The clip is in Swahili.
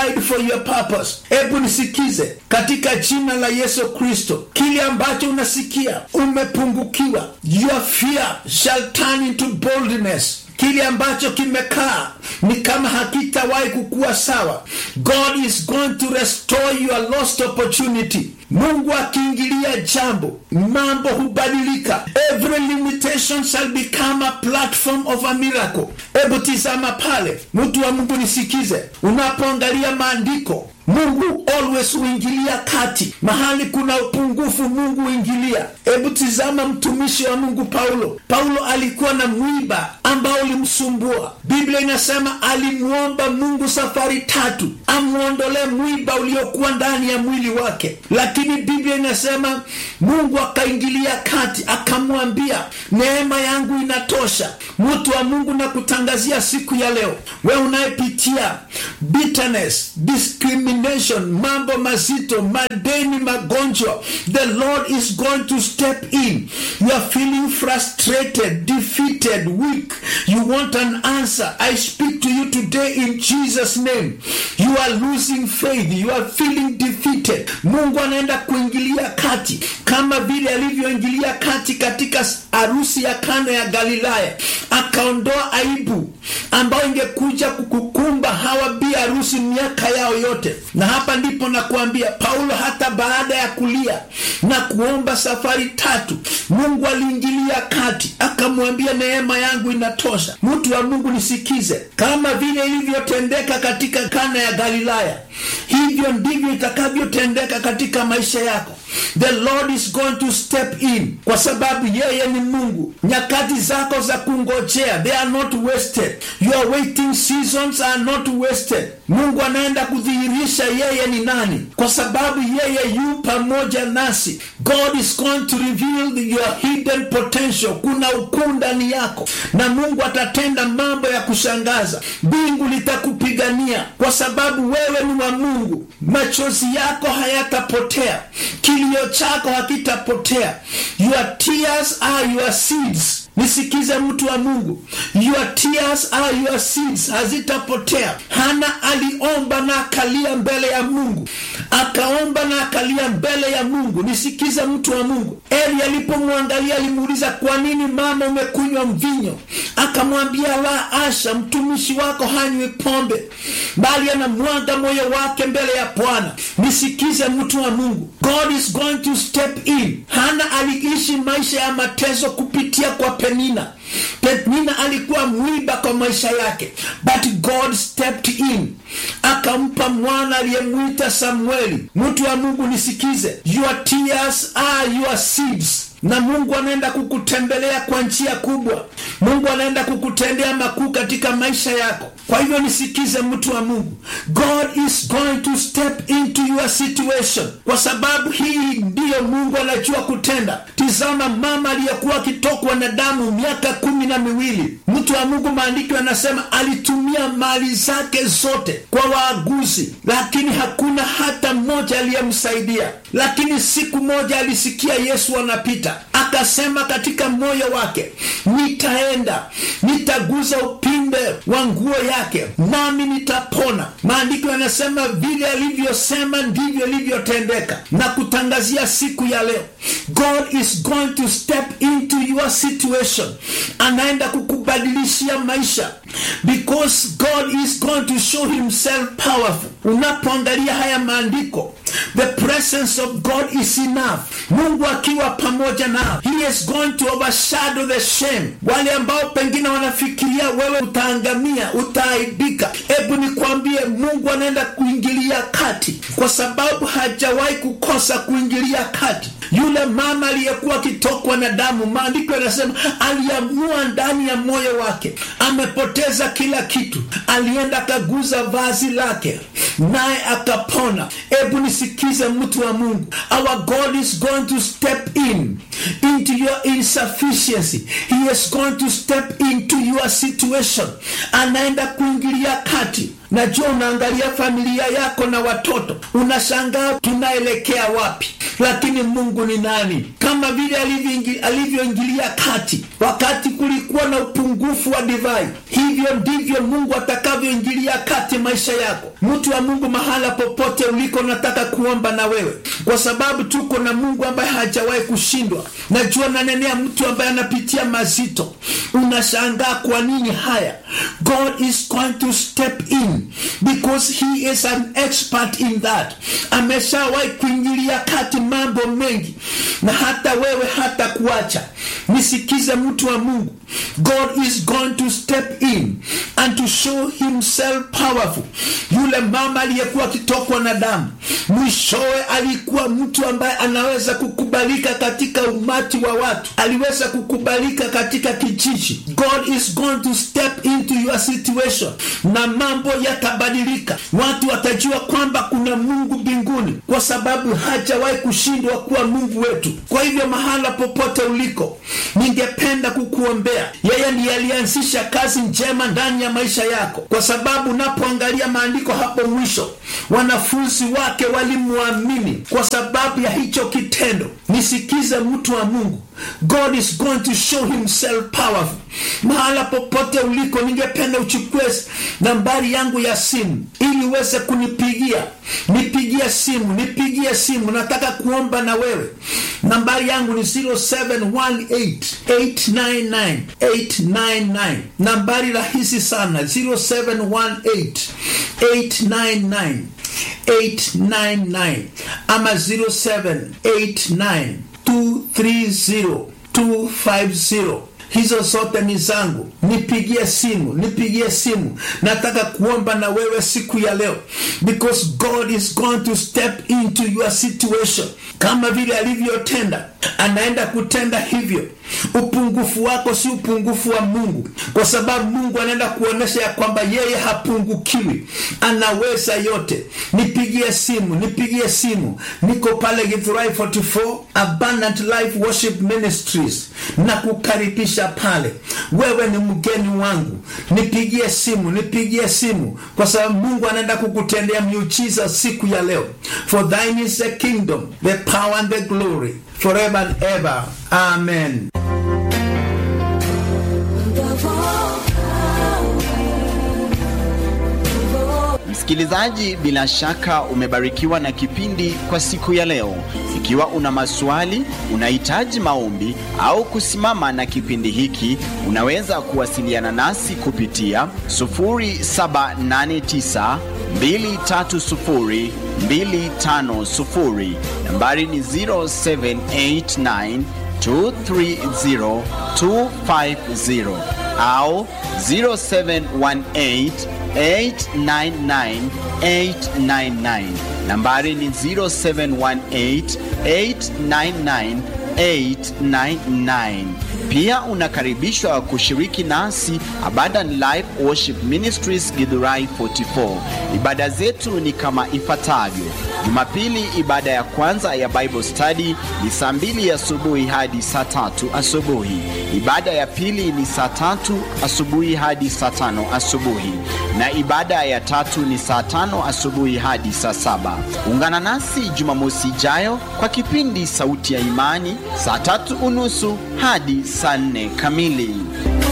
died for your purpose. Hebu nisikize katika jina la Yesu Kristo, kile ambacho unasikia umepungukiwa, your fear shall turn into boldness. Kile ambacho kimekaa ni kama hakitawahi kukua sawa, God is going to restore your lost opportunity. Mungu akiingilia jambo, mambo hubadilika. Every limitation shall become a platform of a miracle. Hebu tizama pale, mtu wa Mungu nisikize, unapoangalia maandiko, Mungu always huingilia kati. Mahali kuna upungufu, Mungu huingilia. Hebu tizama mtumishi wa Mungu Paulo. Paulo alikuwa na mwiba ambao ulimsumbua. Biblia inasema alimuomba Mungu safari 3 amuondolee mwiba uliokuwa ndani ya mwili wake. Lakini Biblia inasema Mungu akaingilia kati, akamwambia neema yangu inatosha. Mtu wa Mungu nakutangazia siku ya leo, wewe unayepitia bitterness, discrimination, mambo mazito, madeni, magonjwa, the Lord is going to step in. You are feeling frustrated, defeated, weak. You want an answer. I speak to you today in Jesus' name. You are losing faith. You are feeling defeated. Mungu anaenda kuingilia kati kama vile alivyoingilia kati katika harusi ya Kana ya Galilaya, akaondoa aibu ambayo ingekuja kukukumba hawa bi harusi miaka yao yote. Na hapa ndipo nakuambia, Paulo hata baada ya kulia na kuomba safari 3, Mungu aliingilia kati, akamwambia neema yangu inatosha. Mtu wa Mungu nisikize, kama vile ilivyotendeka katika Kana ya Galilaya, hivyo ndivyo itakavyotendeka katika maisha yako. The Lord is going to step in, kwa sababu yeye ni Mungu. Nyakati zako za kungojea, they are not wasted. Your waiting seasons are not wasted. Mungu anaenda kudhihirisha yeye ni nani, kwa sababu yeye yu pamoja nasi. God is going to reveal your hidden potential. Kuna ukuu ndani yako, na Mungu atatenda mambo ya kushangaza. Mbingu litakupigania kwa sababu wewe ni wa Mungu. Machozi yako hayatapotea, kilio chako hakitapotea. Your tears are your seeds. Nisikize mtu wa Mungu, your tears are your seeds, hazitapotea. Hana aliomba na akalia mbele ya Mungu, akaomba na akalia mbele ya Mungu. Nisikize mtu wa Mungu, Eli alipomwangalia alimuuliza, kwa nini mama umekunywa mvinyo? Akamwambia, la asha, mtumishi wako hanywi pombe, bali anamwaga moyo wake mbele ya Bwana. Nisikize mtu wa Mungu, God is going to step in. Hana aliishi maisha ya mateso kupitia kwa Penina. Penina alikuwa mwiba kwa maisha yake, but God stepped in, akampa mwana aliyemwita Samueli. Mtu wa Mungu nisikize, your tears are your seeds. Na Mungu anaenda kukutembelea kwa njia kubwa. Mungu anaenda kukutendea makuu katika maisha yako. Kwa hivyo nisikize mtu wa Mungu, God is going to step into your situation, kwa sababu hii ndiyo Mungu anajua kutenda. Tizama mama aliyekuwa akitokwa na damu miaka 12. Mtu wa Mungu, maandiko yanasema alitumia mali zake zote kwa waaguzi, lakini hakuna hata mmoja aliyemsaidia. Lakini siku moja alisikia Yesu anapita, akasema katika moyo wake, nitaenda, nitaguza upinde wa nguo yake, nami nitapona. Maandiko yanasema vile alivyosema ndivyo ilivyotendeka. Na kutangazia siku ya leo, God is going to step into your situation. Anaenda kukubadilishia maisha, because God is going to show himself powerful. Unapoangalia haya maandiko, the presence of God is enough. Mungu akiwa pamoja nao, he is going to overshadow the shame. Wale ambao pengine wanafikiria wewe utaangamia, utaaibika, hebu nikwambie, Mungu anaenda kuingilia kati, kwa sababu hajawahi kukosa kuingilia kati. Yule mama aliyekuwa kitokwa na damu, maandiko yanasema aliamua ndani ya moyo wake, amepoteza kila kitu, alienda akaguza vazi lake, naye akapona. Hebu nisikize mtu wa Mungu, our God is going to step in into your insufficiency. He is going to step into your situation. Anaenda kuingilia kati. Najua unaangalia familia yako na watoto, unashangaa tunaelekea wapi, lakini Mungu ni nani? Kama kama vile alivyoingilia kati wakati kulikuwa na upungufu wa divai, hivyo ndivyo Mungu atakavyoingilia kati maisha yako. Mtu wa Mungu, mahala popote uliko, nataka kuomba na wewe, kwa sababu tuko na Mungu ambaye hajawahi kushindwa. Najua nanenea mtu ambaye anapitia mazito, unashangaa kwa nini haya. God is going to step in because he is an expert in that. Ameshawahi kuingilia kati mambo mengi, na hata wewe hata kuacha. Nisikize mtu wa Mungu, God is going to step in and to show himself powerful. Yule mama aliyekuwa kitokwa na damu, mwishowe alikuwa mtu ambaye anaweza kukubalika katika umati wa watu, aliweza kukubalika katika kijiji. God is going to step into your situation na mambo yatabadilika. Watu watajua kwamba kuna Mungu mbinguni, kwa sababu hajawahi kushindwa kuwa Mungu wetu. Kwa hivyo mahala popote uliko, ningependa kukuombea. Yeye ndiye alianzisha kazi njema ndani ya maisha yako, kwa sababu unapoangalia maandiko hapo mwisho, wanafunzi wake walimwamini kwa sababu ya hicho kitendo. Nisikize mtu wa Mungu, God is going to show himself powerful. Mahala popote uliko, ningependa uchukue nambari yangu ya simu ili uweze kunipigia. Nipigie simu, nataka kuomba na wewe. Nambari yangu ni 0718-899-899. Nambari rahisi sana, 0718-899-899 ama 0789-230-250. Hizo zote ni zangu. Nipigie simu. Nataka kuomba na wewe siku ya leo, because God is going to step into your situation. Kama vile alivyotenda, anaenda kutenda hivyo. Upungufu wako si upungufu wa Mungu, kwa sababu Mungu anaenda kuonesha ya kwamba yeye hapungukiwi, anaweza yote. Nipigie simu. Niko pale Githurai 44 Abundant Life Worship Ministries, na kukaribisha pale. Wewe ni mgeni wangu, nipigie simu, kwa sababu Mungu anaenda kukutendea miujiza siku ya leo. For thine is the kingdom, the power and the glory, forever and ever. Amen. Msikilizaji, bila shaka umebarikiwa na kipindi kwa siku ya leo. Ikiwa una maswali, unahitaji maombi au kusimama na kipindi hiki, unaweza kuwasiliana nasi kupitia 0789-230-250. Nambari ni 0789-230-250 au 0718-899-899. Nambari ni 0718-899-899. Pia unakaribishwa kushiriki nasi Abundant Life Worship Ministries Githurai 44. Ibada zetu ni kama ifuatavyo. Jumapili, ibada ya kwanza ya Bible Study ni saa 2 asubuhi hadi saa 3 asubuhi. Ibada ya pili ni saa 3 asubuhi hadi saa 5 asubuhi. Na ibada ya tatu ni saa 5 asubuhi hadi saa 7. Ungana nasi Jumamosi ijayo kwa kipindi Sauti ya Imani, saa 3:30 hadi saa 4 kamili.